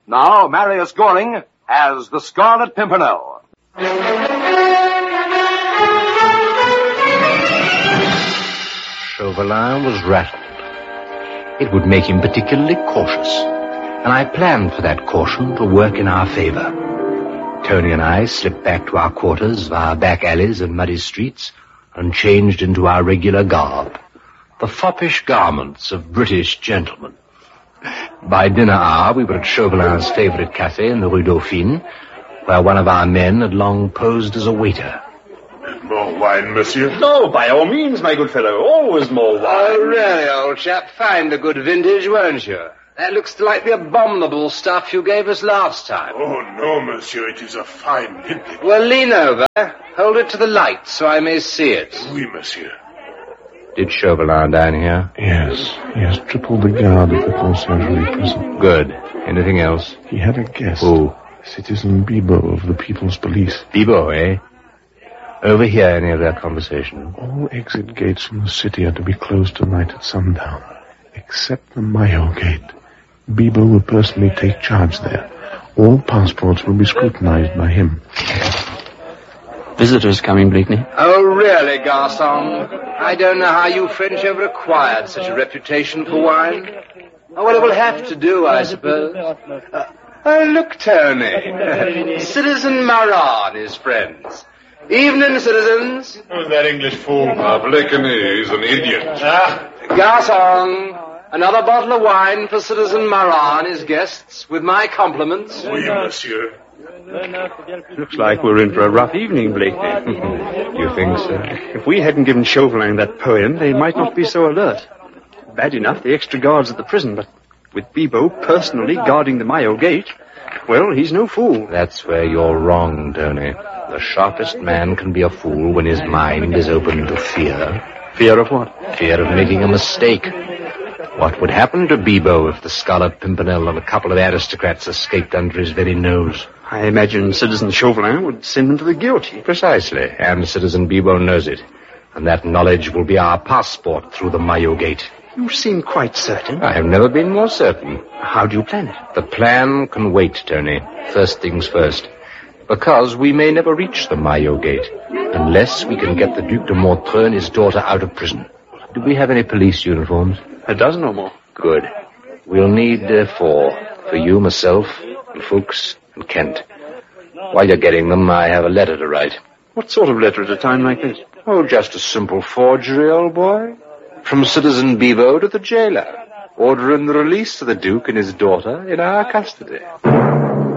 Now, Marius Goring as the Scarlet Pimpernel. Chauvelin was rattled. It would make him particularly cautious, and I planned for that caution to work in our favor. Tony and I slipped back to our quarters via back alleys and muddy streets and changed into our regular garb, the foppish garments of British gentlemen. By dinner hour, we were at Chauvelin's favorite café in the Rue Dauphine, where one of our men had long posed as a waiter. More wine, monsieur? No, by all means, my good fellow. Always more wine. Oh, really, old chap? Find a good vintage, won't you? That looks like the abominable stuff you gave us last time. Oh, no, monsieur. It is a fine vintage. Well, lean over. Hold it to the light so I may see it. Oui, monsieur. Did Chauvelin dine here? Yes. He has tripled the guard at the conciergerie prison. Good. Anything else? He had a guest. Who? Citizen Bibot of the People's Police. Bibot, eh? Overhear any of their conversation? All exit gates from the city are to be closed tonight at sundown, except the Mayo Gate. Bibot will personally take charge there. All passports will be scrutinized by him. Visitors coming, Blakeney. Oh, really, Garçon? I don't know how you French ever acquired such a reputation for wine. Oh, well, it will have to do, I suppose. Oh, look, Tony. Citizen Marat and his friends. Evening, citizens. Who's that English fool? Blakeney is an idiot. Garçon, another bottle of wine for Citizen Marat and his guests, with my compliments. Oui, monsieur. Looks like we're in for a rough evening, Blakeney. You think so? If we hadn't given Chauvelin that poem, they might not be so alert. Bad enough, the extra guards at the prison, but with Bibot personally guarding the Mayo Gate, well, he's no fool. That's where you're wrong, Tony. The sharpest man can be a fool when his mind is open to fear. Fear of what? Fear of making a mistake. What would happen to Bibot if the Scarlet Pimpernel and a couple of aristocrats escaped under his very nose? I imagine Citizen Chauvelin would send them to the guillotine. Precisely, and Citizen Bibot knows it. And that knowledge will be our passport through the Mayo Gate. You seem quite certain. I have never been more certain. How do you plan it? The plan can wait, Tony. First things first. Because we may never reach the Mayo Gate unless we can get the Duc de Montreux and his daughter out of prison. Do we have any police uniforms? A dozen or more. Good. We'll need 4. For you, myself, and Fuchs, and Kent. While you're getting them, I have a letter to write. What sort of letter at a time like this? Oh, just a simple forgery, old boy. From Citizen Bibot to the jailer, ordering the release of the Duke and his daughter in our custody.